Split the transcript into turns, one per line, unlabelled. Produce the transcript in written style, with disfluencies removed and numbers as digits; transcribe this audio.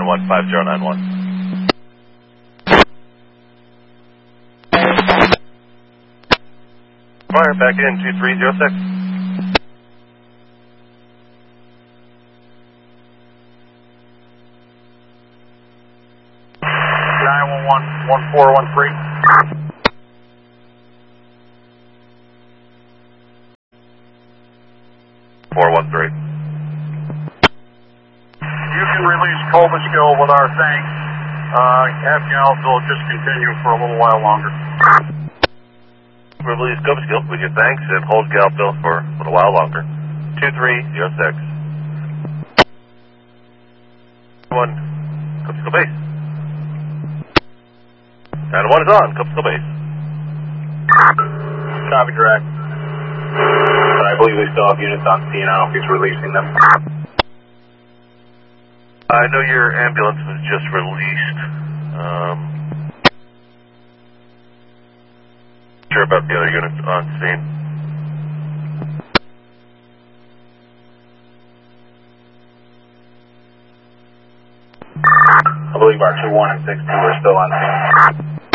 991-5091. Fire back in 2306.
911-1413.
413.
You can release Cobleskill with our thanks. Have Galville just continue for a little while longer.
Release Cobleskill with your thanks and hold Galville for a little while longer. 2306. 1, Cobleskill base. 901 is on, Cobleskill base.
Copy, direct. I believe we still have units on scene. I don't know if he's releasing them.
I know your ambulance was just released. Sure about the other units on scene.
I believe our 2-1 and 6-2 are still on scene.